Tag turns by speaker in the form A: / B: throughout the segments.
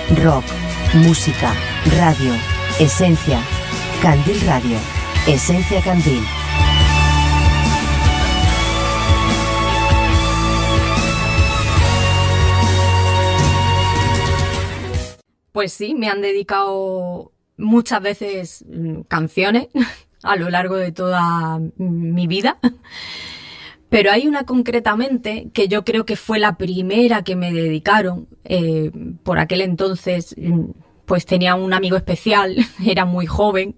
A: rock, música, radio, esencia. Candil Radio, Esencia Candil.
B: Pues sí, me han dedicado muchas veces canciones a lo largo de toda mi vida. Pero hay una concretamente que yo creo que fue la primera que me dedicaron. Por aquel entonces, pues tenía un amigo especial, era muy joven.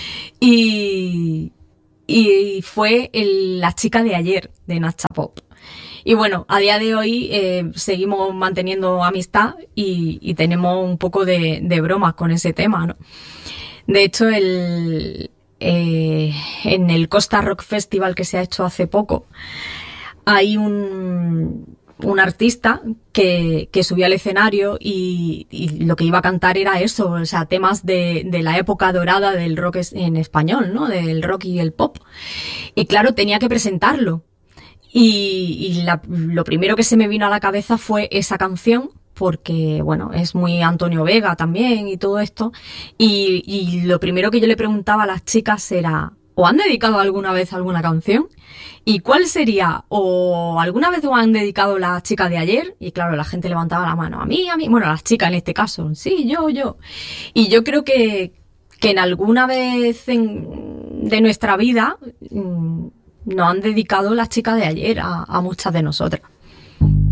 B: Y fue La chica de ayer, de Nacha Pop. Y bueno, a día de hoy seguimos manteniendo amistad y tenemos un poco de bromas con ese tema, ¿no? De hecho, en el Costa Rock Festival que se ha hecho hace poco, hay un artista que subió al escenario y lo que iba a cantar era eso, o sea, temas de la época dorada del rock en español, ¿no? Del rock y el pop. Y claro, tenía que presentarlo. Y lo primero que se me vino a la cabeza fue esa canción, porque, bueno, es muy Antonio Vega también y todo esto. Y lo primero que yo le preguntaba a las chicas era, ¿o han dedicado alguna vez alguna canción? ¿Y cuál sería? ¿O alguna vez os han dedicado las chicas de ayer? Y claro, la gente levantaba la mano. A mí. Bueno, las chicas en este caso. Sí, yo. Y yo creo que en alguna vez de nuestra vida nos han dedicado las chicas de ayer a muchas de nosotras.